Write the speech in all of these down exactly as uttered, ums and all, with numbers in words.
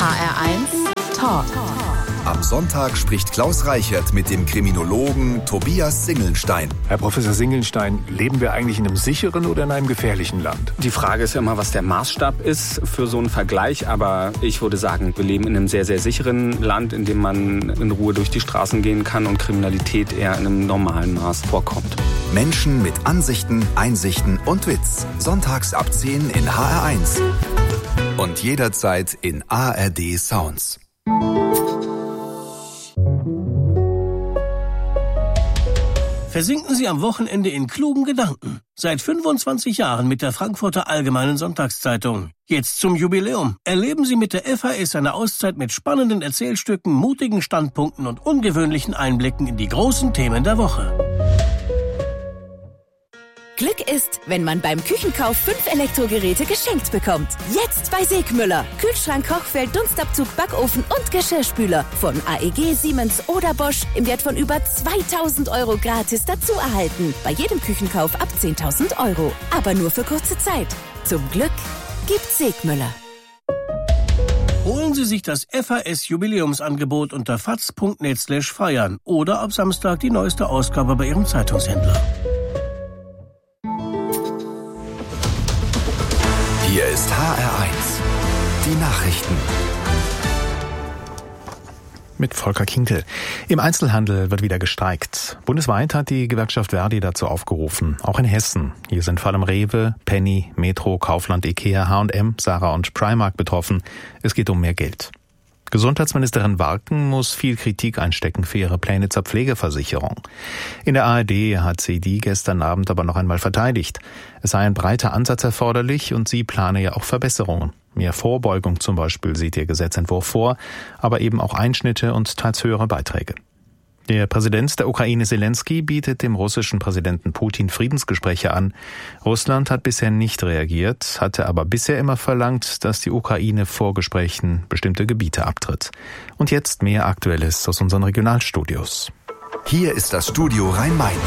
R eins Talk. Am Sonntag spricht Klaus Reichert mit dem Kriminologen Tobias Singelnstein. Herr Professor Singelnstein, leben wir eigentlich in einem sicheren oder in einem gefährlichen Land? Die Frage ist ja immer, was der Maßstab ist für so einen Vergleich. Aber ich würde sagen, wir leben in einem sehr, sehr sicheren Land, in dem man in Ruhe durch die Straßen gehen kann und Kriminalität eher in einem normalen Maß vorkommt. Menschen mit Ansichten, Einsichten und Witz. Sonntags ab zehn in H R eins. Und jederzeit in A R D Sounds. Versinken Sie am Wochenende in klugen Gedanken. Seit fünfundzwanzig Jahren mit der Frankfurter Allgemeinen Sonntagszeitung. Jetzt zum Jubiläum. Erleben Sie mit der F A S eine Auszeit mit spannenden Erzählstücken, mutigen Standpunkten und ungewöhnlichen Einblicken in die großen Themen der Woche. Glück ist, wenn man beim Küchenkauf fünf Elektrogeräte geschenkt bekommt. Jetzt bei Segmüller. Kühlschrank, Kochfeld, Dunstabzug, Backofen und Geschirrspüler. Von A E G, Siemens oder Bosch im Wert von über zweitausend Euro gratis dazu erhalten. Bei jedem Küchenkauf ab zehntausend Euro. Aber nur für kurze Zeit. Zum Glück gibt's Segmüller. Holen Sie sich das F A S-Jubiläumsangebot unter faz punkt net slash feiern oder ab Samstag die neueste Ausgabe bei Ihrem Zeitungshändler. Hier ist H R eins. Die Nachrichten. Mit Volker Kinkel. Im Einzelhandel wird wieder gestreikt. Bundesweit hat die Gewerkschaft Verdi dazu aufgerufen, auch in Hessen. Hier sind vor allem Rewe, Penny, Metro, Kaufland, Ikea, H und M, Zara und Primark betroffen. Es geht um mehr Geld. Gesundheitsministerin Warken muss viel Kritik einstecken für ihre Pläne zur Pflegeversicherung. In der A R D hat sie die gestern Abend aber noch einmal verteidigt. Es sei ein breiter Ansatz erforderlich und sie plane ja auch Verbesserungen. Mehr Vorbeugung zum Beispiel sieht ihr Gesetzentwurf vor, aber eben auch Einschnitte und teils höhere Beiträge. Der Präsident der Ukraine Zelensky bietet dem russischen Präsidenten Putin Friedensgespräche an. Russland hat bisher nicht reagiert, hatte aber bisher immer verlangt, dass die Ukraine vor Gesprächen bestimmte Gebiete abtritt. Und jetzt mehr Aktuelles aus unseren Regionalstudios. Hier ist das Studio Rhein-Main.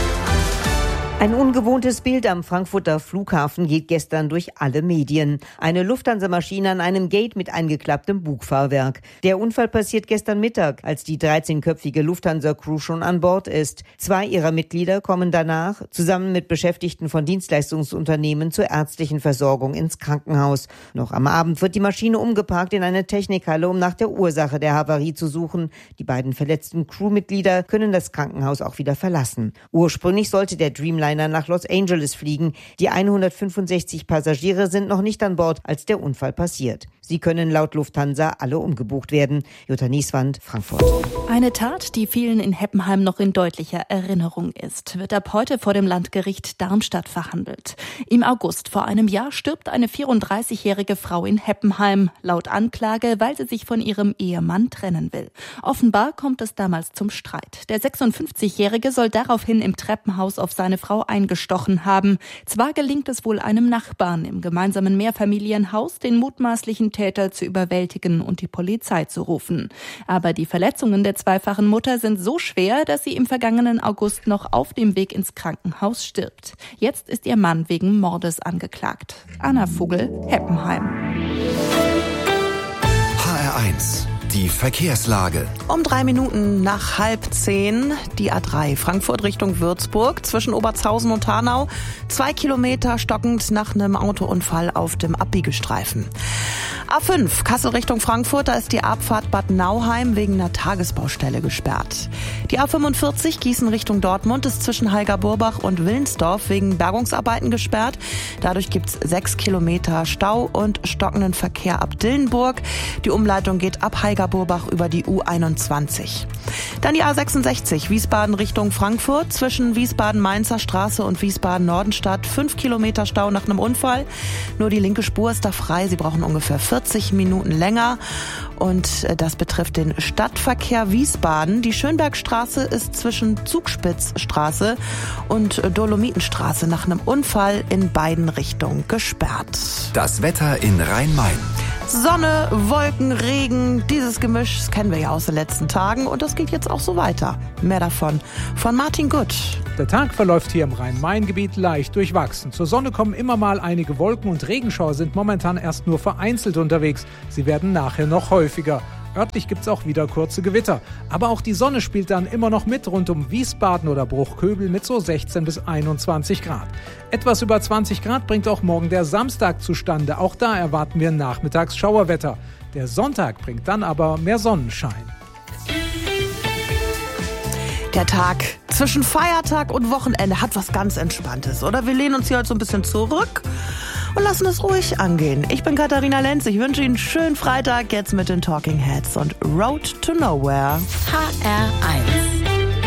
Ein ungewohntes Bild am Frankfurter Flughafen geht gestern durch alle Medien. Eine Lufthansa-Maschine an einem Gate mit eingeklapptem Bugfahrwerk. Der Unfall passiert gestern Mittag, als die dreizehnköpfige Lufthansa-Crew schon an Bord ist. Zwei ihrer Mitglieder kommen danach, zusammen mit Beschäftigten von Dienstleistungsunternehmen, zur ärztlichen Versorgung ins Krankenhaus. Noch am Abend wird die Maschine umgeparkt in eine Technikhalle, um nach der Ursache der Havarie zu suchen. Die beiden verletzten Crewmitglieder können das Krankenhaus auch wieder verlassen. Ursprünglich sollte der Dreamliner nach Los Angeles fliegen. Die hundertfünfundsechzig Passagiere sind noch nicht an Bord, als der Unfall passiert. Sie können laut Lufthansa alle umgebucht werden. Jutta Nieswand, Frankfurt. Eine Tat, die vielen in Heppenheim noch in deutlicher Erinnerung ist, wird ab heute vor dem Landgericht Darmstadt verhandelt. Im August vor einem Jahr stirbt eine vierunddreißigjährige Frau in Heppenheim, laut Anklage, weil sie sich von ihrem Ehemann trennen will. Offenbar kommt es damals zum Streit. Der sechsundfünfzigjährige soll daraufhin im Treppenhaus auf seine Frau eingestochen haben. Zwar gelingt es wohl einem Nachbarn im gemeinsamen Mehrfamilienhaus, den mutmaßlichen Täter zu überwältigen und die Polizei zu rufen. Aber die Verletzungen der zweifachen Mutter sind so schwer, dass sie im vergangenen August noch auf dem Weg ins Krankenhaus stirbt. Jetzt ist ihr Mann wegen Mordes angeklagt. Anna Vogel, Heppenheim. H R eins. Die Verkehrslage. Um drei Minuten nach halb zehn die A drei Frankfurt Richtung Würzburg zwischen Obertshausen und Hanau. Zwei Kilometer stockend nach einem Autounfall auf dem Abbiegestreifen. A fünf Kassel Richtung Frankfurt, da ist die Abfahrt Bad Nauheim wegen einer Tagesbaustelle gesperrt. Die A fünfundvierzig Gießen Richtung Dortmund ist zwischen Heiger-Burbach und Willensdorf wegen Bergungsarbeiten gesperrt. Dadurch gibt's sechs Kilometer Stau und stockenden Verkehr ab Dillenburg. Die Umleitung geht ab Heiger-Burbach über die U einundzwanzig. Dann die A sechsundsechzig Wiesbaden Richtung Frankfurt zwischen Wiesbaden-Mainzer Straße und Wiesbaden-Nordenstadt. Fünf Kilometer Stau nach einem Unfall. Nur die linke Spur ist da frei. Sie brauchen ungefähr vierzig Minuten länger. Und das betrifft den Stadtverkehr Wiesbaden. Die Schönbergstraße ist zwischen Zugspitzstraße und Dolomitenstraße nach einem Unfall in beiden Richtungen gesperrt. Das Wetter in Rhein-Main. Sonne, Wolken, Regen, dieses Gemisch, das kennen wir ja aus den letzten Tagen und das geht jetzt auch so weiter. Mehr davon von Martin Gutt. Der Tag verläuft hier im Rhein-Main-Gebiet leicht durchwachsen. Zur Sonne kommen immer mal einige Wolken und Regenschauer sind momentan erst nur vereinzelt unterwegs. Sie werden nachher noch häufiger. Örtlich gibt's auch wieder kurze Gewitter. Aber auch die Sonne spielt dann immer noch mit rund um Wiesbaden oder Bruchköbel mit so sechzehn bis einundzwanzig Grad. Etwas über zwanzig Grad bringt auch morgen der Samstag zustande. Auch da erwarten wir nachmittags Schauerwetter. Der Sonntag bringt dann aber mehr Sonnenschein. Der Tag zwischen Feiertag und Wochenende hat was ganz Entspanntes, oder? Wir lehnen uns hier heute so ein bisschen zurück und lassen es ruhig angehen. Ich bin Katharina Lenz. Ich wünsche Ihnen einen schönen Freitag jetzt mit den Talking Heads und Road to Nowhere. H R eins